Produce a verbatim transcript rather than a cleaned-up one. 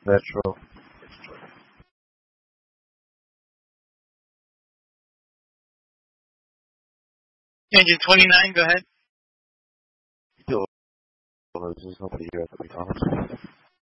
Metro. Engine twenty-nine, go ahead. Yo, there's somebody here at the McDonald's.